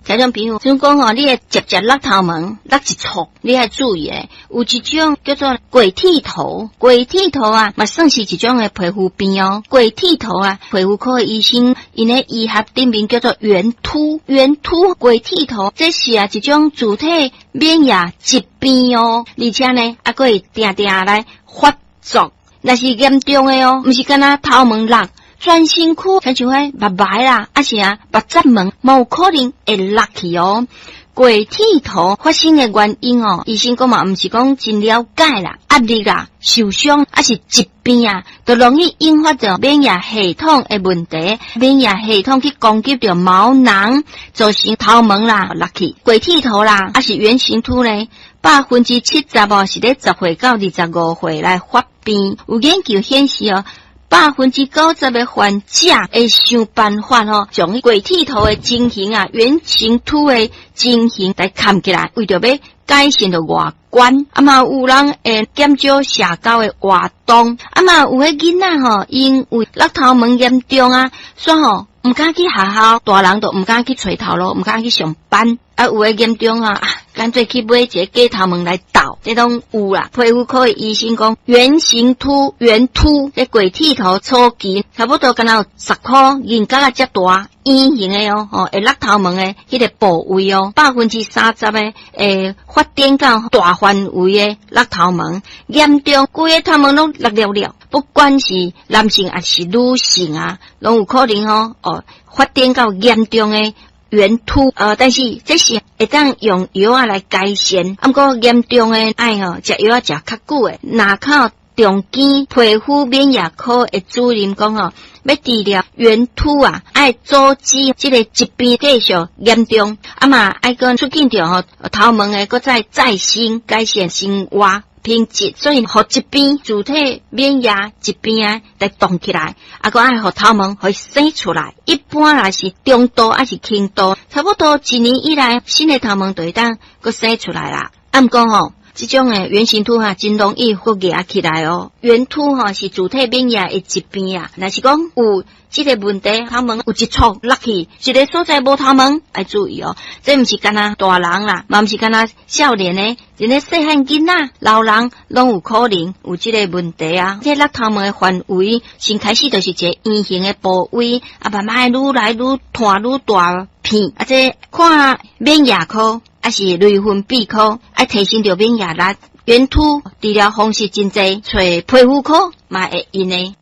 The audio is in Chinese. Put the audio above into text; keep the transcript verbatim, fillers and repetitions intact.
听众朋友，像讲吼，你会直接落头毛，落一撮，你要注意诶。有一种叫做鬼剃头，鬼剃头啊，嘛算是一种诶皮肤病哦。鬼剃头啊，皮肤科医生因诶医学顶面叫做圆秃，圆秃鬼剃头，这是啊一种主体免疫疾病哦，而且呢，还可以定定来发作，那是严重诶哦，毋是干那头毛落。全身躯像像迄目白啦，还是啊目窄毛，冇可能会落去哦。鬼剃头发生的原因哦，医生讲嘛，毋是讲真了解啦，压力啦、受伤，还是疾病啊，都容易引发着免疫系统的问题，免疫系统去攻击着毛囊，造成头毛啦落去。鬼剃头啦，还是圆形秃呢？百分之七十哦是咧十岁到二十五岁来发病。有研究显示哦。百分之九十的患者会想办法吼，将鬼剃头的情形啊、圆形秃的情形来看起来，为着要改善着外观。啊嘛有人会减少社交的活动，啊嘛有迄囡仔吼，因为落头毛严重啊，所以吼毋敢去学校，大人都毋敢去找头路，毋敢去上班。啊有诶严重啊，干脆去买一个假头毛来斗，这种有啦。皮肤科的医生讲，圆形秃、圆秃，这鬼剃头初期差不多敢若有十块，人格啊遮大。圆形的哦，哦，会落头毛的迄个部位哦，百分之三十的诶发展到大范围的落头毛，严重规个头毛拢落了了，不管是男性还是女性啊，拢有可能哦，哦，发展到严重的圆秃，呃，但是这是会当用药啊来改善，啊，不过严重的爱吼，食药啊食较久的，哪靠中间皮肤免疫科的主任讲吼。要治疗圆秃啊，爱阻止这个疾病继续严重，啊嘛爱个促进着吼头毛诶，搁再再生改善生活品质，所以互疾病主体免疫疾病啊来动起来，啊个爱互头毛可以生出来。一般来是中度还是轻度，差不多一年以来新的头毛就会当搁生出来啦。啊毋过吼。这种诶圆形秃哈，真容易发芽起来哦。圆秃哈是主体免疫的疾病啊。若是讲有这个问题，头毛有一撮落去，一个所在无头毛，要注意哦。这毋是干那大人啦，嘛毋是干那少年诶，人咧细汉囡仔、老人拢有可能有这个问题啊。这落头毛的范围，先开始就是一个圆形的部位，啊慢慢愈来愈拖愈大片，啊这看免疫科。还是类分泌科，爱提升着免疫力。圆秃治疗方式真济，找皮肤科嘛会用的。